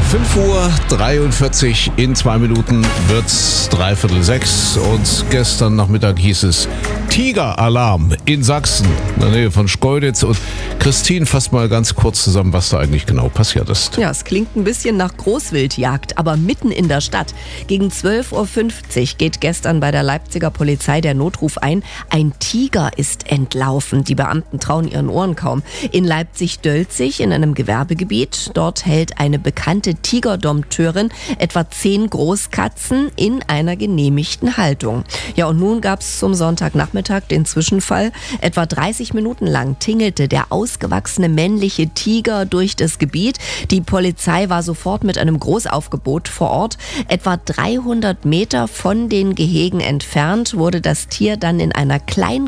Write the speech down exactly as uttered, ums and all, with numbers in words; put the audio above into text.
fünf Uhr dreiundvierzig, in zwei Minuten wird's dreiviertel sechs und gestern Nachmittag hieß es Tigeralarm in Sachsen, in der Nähe von Schkeuditz. Und Christine, fasst mal ganz kurz zusammen, was da eigentlich genau passiert ist. Ja, es klingt ein bisschen nach Großwildjagd, aber mitten in der Stadt. Gegen zwölf Uhr fünfzig geht gestern bei der Leipziger Polizei der Notruf ein. Ein Tiger ist entlaufen. Die Beamten trauen ihren Ohren kaum. In Leipzig-Dölzig, in einem Gewerbegebiet. Dort hält eine bekannte Tigerdompteurin etwa zehn Großkatzen in einer genehmigten Haltung. Ja, und nun gab es zum Sonntagnachmittag den Zwischenfall. Etwa dreißig Minuten lang tingelte der ausgewachsene männliche Tiger durch das Gebiet. Die Polizei war sofort mit einem Großaufgebot vor Ort. Etwa dreihundert Meter von den Gehegen entfernt wurde das Tier dann in einer kleinen